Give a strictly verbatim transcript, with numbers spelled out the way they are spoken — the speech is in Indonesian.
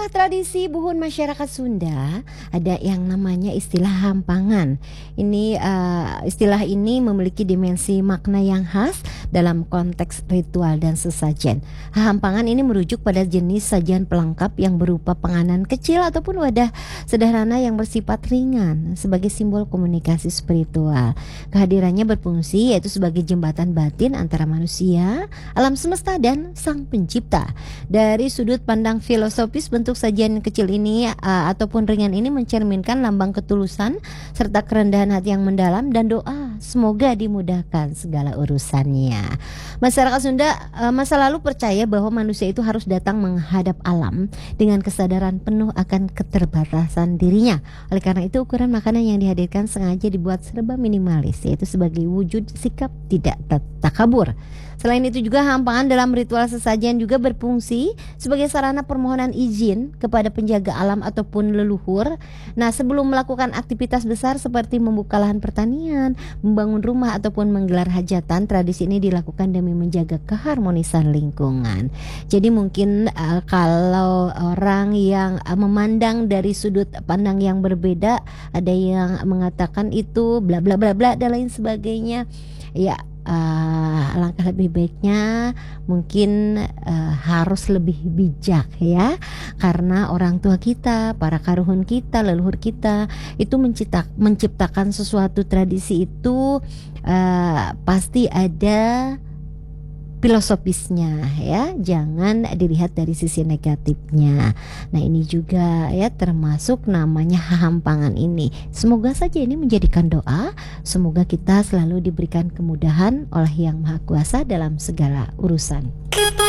tengah tradisi buhun masyarakat Sunda, ada yang namanya istilah hampangan. Ini uh, istilah ini memiliki dimensi makna yang khas dalam konteks ritual dan sesajen. Hampangan ini merujuk pada jenis sajian pelengkap yang berupa penganan kecil ataupun wadah sederhana yang bersifat ringan sebagai simbol komunikasi spiritual. Kehadirannya berfungsi yaitu sebagai jembatan batin antara manusia, alam semesta dan Sang Pencipta. Dari sudut pandang filosofis, bentuk sajian kecil ini uh, ataupun ringan ini mencerminkan lambang ketulusan serta kerendahan hati yang mendalam dan doa semoga dimudahkan segala urusannya. Masyarakat Sunda uh, masa lalu percaya bahwa manusia itu harus datang menghadap alam dengan kesadaran penuh akan keterbatasan dirinya. Oleh karena itu ukuran makanan yang dihadirkan sengaja dibuat serba minimalis, yaitu sebagai wujud sikap tidak takabur. Selain itu juga hampangan dalam ritual sesajen juga berfungsi sebagai sarana permohonan izin kepada penjaga alam ataupun leluhur. Nah, sebelum melakukan aktivitas besar seperti membuka lahan pertanian, membangun rumah ataupun menggelar hajatan, tradisi ini dilakukan demi menjaga keharmonisan lingkungan. Jadi mungkin uh, kalau orang yang uh, memandang dari sudut pandang yang berbeda, ada yang mengatakan itu bla bla bla bla dan lain sebagainya. Ya, Uh, alangkah lebih baiknya mungkin uh, harus lebih bijak ya, karena orang tua kita, para karuhun kita, leluhur kita itu mencipta, menciptakan sesuatu tradisi itu uh, pasti ada filosofisnya ya, jangan dilihat dari sisi negatifnya. Nah, ini juga ya termasuk namanya hampangan ini. Semoga saja ini menjadikan doa, semoga kita selalu diberikan kemudahan oleh Yang Maha Kuasa dalam segala urusan.